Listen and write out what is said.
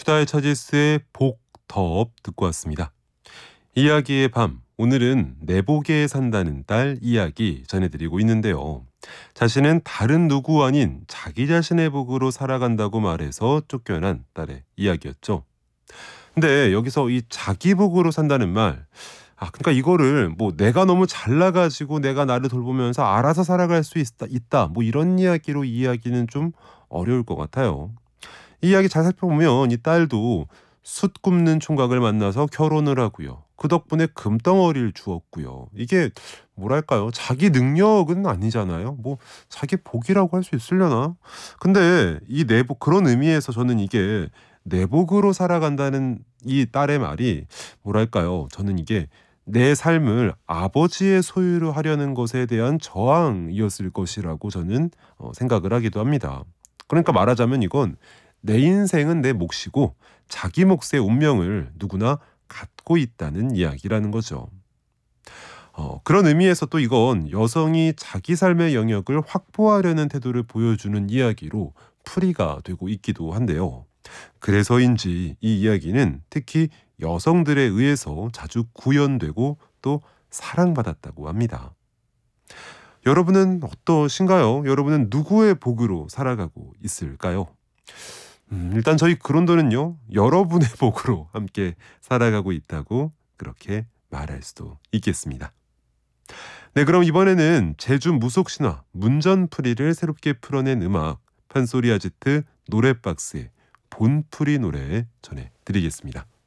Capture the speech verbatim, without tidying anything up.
옥타의 차지스의 복덥 듣고 왔습니다. 이야기의 밤, 오늘은 내복에 산다는 딸 이야기 전해드리고 있는데요. 자신은 다른 누구 아닌 자기 자신의 복으로 살아간다고 말해서 쫓겨난 딸의 이야기였죠. 근데 여기서 이 자기 복으로 산다는 말, 아 그러니까 이거를 뭐 내가 너무 잘나가지고 내가 나를 돌보면서 알아서 살아갈 수 있다, 있다 뭐 이런 이야기로 이야기는 좀 어려울 것 같아요. 이 이야기 잘 살펴보면 이 딸도 숯 굽는 총각을 만나서 결혼을 하고요. 그 덕분에 금덩어리를 주었고요. 이게 뭐랄까요? 자기 능력은 아니잖아요. 뭐 자기 복이라고 할 수 있으려나? 근데 이 내복, 그런 의미에서 저는 이게 내복으로 살아간다는 이 딸의 말이 뭐랄까요? 저는 이게 내 삶을 아버지의 소유로 하려는 것에 대한 저항이었을 것이라고 저는 어, 생각을 하기도 합니다. 그러니까 말하자면 이건 내 인생은 내 몫이고 자기 몫의 운명을 누구나 갖고 있다는 이야기라는 거죠. 어, 그런 의미에서 또 이건 여성이 자기 삶의 영역을 확보하려는 태도를 보여주는 이야기로 풀이가 되고 있기도 한데요. 그래서인지 이 이야기는 특히 여성들에 의해서 자주 구현되고 또 사랑받았다고 합니다. 여러분은 어떠신가요? 여러분은 누구의 복으로 살아가고 있을까요? 음, 일단 저희 그론도는요, 여러분의 복으로 함께 살아가고 있다고 그렇게 말할 수도 있겠습니다. 네, 그럼 이번에는 제주 무속신화 문전풀이를 새롭게 풀어낸 음악 판소리 아지트 노래박스의 본풀이 노래 전해드리겠습니다.